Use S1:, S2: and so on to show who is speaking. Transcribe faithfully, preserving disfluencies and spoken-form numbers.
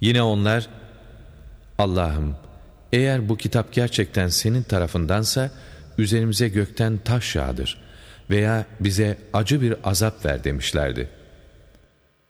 S1: Yine onlar, Allah'ım eğer bu kitap gerçekten senin tarafındansa üzerimize gökten taş yağdır veya bize acı bir azap ver demişlerdi.